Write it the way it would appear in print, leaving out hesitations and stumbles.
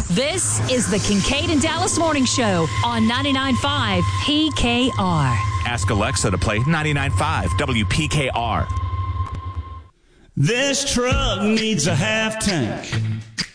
This is the Kincaid and Dallas Morning Show on 99.5 PKR. Ask Alexa to play 99.5 WPKR. This truck needs a half tank.